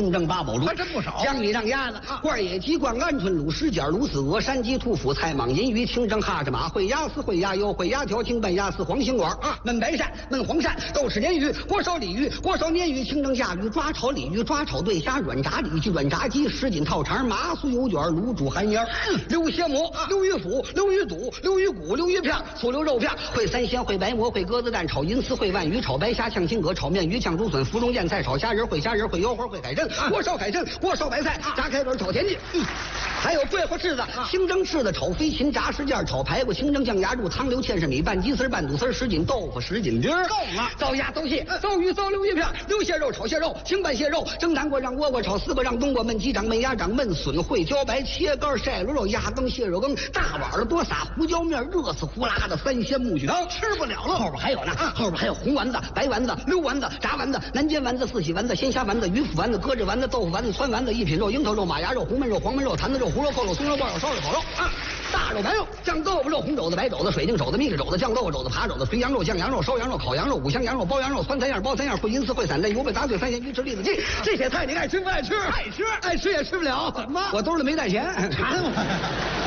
清蒸八宝炉， 还真不少。 江米让鸭子、罐野鸡、灌鹌鹑、卤什卷、卤死鹅、山鸡、兔脯、菜蟒、银鱼、清蒸哈士马、烩鸭丝、烩鸭腰、烩鸭条、清拌鸭丝、黄心管焖白鳝、焖黄鳝、豆豉鲶鱼、锅烧鲤鱼、锅烧鲶鱼、清蒸甲鱼、抓炒鲤鱼、抓炒对虾、软炸里脊、软炸鸡、什锦套肠、麻酥油卷、卤煮寒烟、溜蝎馍、溜鱼腐、溜鱼肚、溜鱼骨、溜鱼片、醋溜肉片、烩三鲜、烩白馍、烩鸽子蛋、炒银丝、烩鲩鱼、炒白虾、炝青蛤、炒面鱼、炝竹笋、芙蓉燕菜、炒虾仁、烩虾仁、烩腰花、烩海参、锅烧海参、锅烧白菜、炸开水、炒田鸡。还有桂花柿子、清蒸柿子、炒飞禽、炸石件、炒排骨、清蒸酱鸭肉、汤溜芡实米、拌鸡丝、拌肚丝、什锦豆腐、什锦丁。够了！糟鸭、糟蟹、糟鱼、糟溜鱼片、溜蟹肉、炒蟹肉、清拌蟹肉、蒸南瓜、让倭瓜、炒丝瓜、让冬瓜、焖鸡掌、焖鸭掌、焖笋、烩茭白、切肝、晒螺肉、鸭羹、蟹肉羹，大碗的多撒胡椒面，热死呼啦的三鲜木须汤，吃不了了。后边还有呢，后边还有红丸子、白丸子、溜丸子、炸丸子、南煎丸子、四喜丸子、鲜虾丸子、鱼腐丸子、鸽子丸子、豆腐丸子、汆丸子、一品肉、樱桃肉、马牙肉、红焖肉、黄焖肉、坛子肉、胡肉、扣肉、松肉、爆肉、烧肉、烤肉大肉、白肉、酱豆腐肉、红肘子、白肘子、水晶肘子、蜜肘子、酱豆腐肘子、扒肘子、肥羊肉、酱羊肉、烧羊肉、烤羊肉、五香羊肉、包羊肉、酸菜样、包三样、烩银丝、烩散蛋、油焖杂碎、三鲜鱼翅、栗子鸡，这些菜你爱吃不爱吃？爱吃，爱吃也吃不了。怎么？我兜里没带钱。馋我。